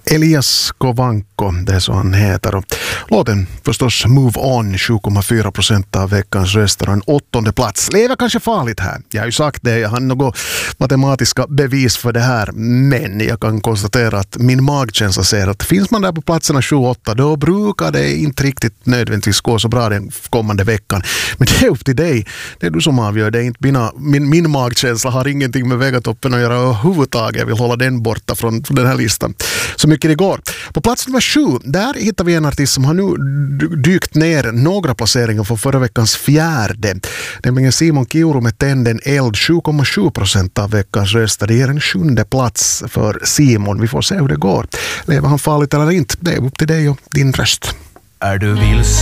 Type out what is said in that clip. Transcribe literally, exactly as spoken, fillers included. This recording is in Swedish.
Elias Kovanko, det är så han heter. Och låten förstås Move On, sju komma fyra procent av veckans röster och en åttonde plats. Lever kanske farligt här. Jag har ju sagt det, jag har något matematiska bevis för det här. Men jag kan konstatera att min magkänsla säger att finns man där på platserna sju åtta, då brukar det inte riktigt nödvändigtvis gå så bra den kommande veckan. Men det är upp till dig. Det är du som avgör. Det är inte mina, min, min magkänsla har ingenting med Vegatoppen att göra överhuvudtaget. Jag vill hålla den borta från, från den här listan. Så mycket det går. På plats nummer sju, där hittar vi en artist som har nu dykt ner några placeringar från förra veckans fjärde. Nämligen Simon Kiuru med Tänden eld, sju komma sju procent av veckans röster. Det ger en sjunde plats för Simon. Vi får se hur det går. Lever han farligt eller inte? Det är upp till dig och din röst. Är du vilsen?